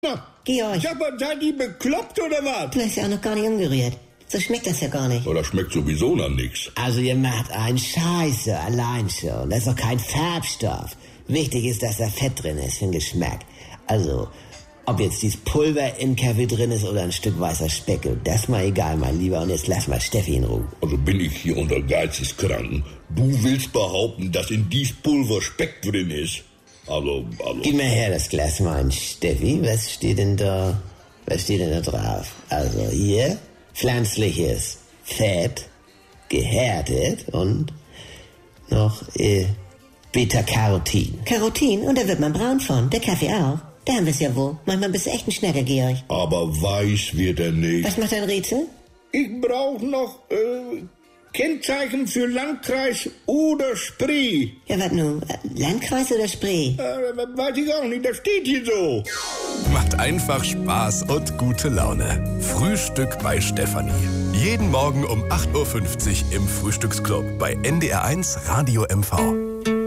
Georg, Sag mal, seid ihr bekloppt oder was? du hast ja auch noch gar nicht umgerührt. So schmeckt das ja gar nicht. Oh, das schmeckt sowieso nach nix. Also ihr macht einen Scheiße allein schon. Das ist doch kein Farbstoff. Wichtig ist, dass da Fett drin ist für den Geschmack. Also, ob jetzt dieses Pulver im Kaffee drin ist oder ein Stück weißer Speck, das ist mal egal, mein Lieber. Und jetzt lass mal Steffi in Ruhe. Also bin ich hier unter Geisteskranken. Du willst behaupten, dass in dies Pulver Speck drin ist? Also. Gib mir her das Glas, mein Steffi. Was steht denn da drauf? Also hier, pflanzliches Fett, gehärtet und noch Beta-Carotin. Carotin, und da wird man braun von. Der Kaffee auch. Da haben wir es ja wohl. Manchmal bist du echt ein Schnecker, Georg. Aber weiß wird er nicht. Was macht dein Rätsel? Ich brauche noch Kennzeichen für Landkreis oder Spree. Ja, was nun? Landkreis oder Spree? Weiß ich auch nicht, das steht hier so. Macht einfach Spaß und gute Laune. Frühstück bei Stefanie. Jeden Morgen um 8.50 Uhr im Frühstücksclub bei NDR1 Radio MV.